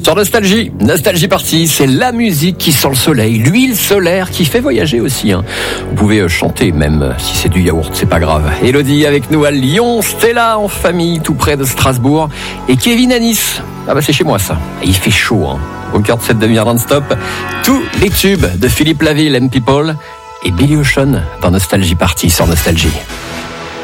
Sur Nostalgie, Nostalgie Party, c'est la musique qui sent le soleil, l'huile solaire qui fait voyager aussi. Vous pouvez chanter même si c'est du yaourt, c'est pas grave. Élodie avec nous à Lyon, Stella en famille tout près de Strasbourg et Kevin à Nice. Ah bah c'est chez moi ça. Il fait chaud Au cœur de cette demi-heure non-stop, tous les tubes de Philippe Laville, M People et Billy Ocean dans Nostalgie Party sur Nostalgie.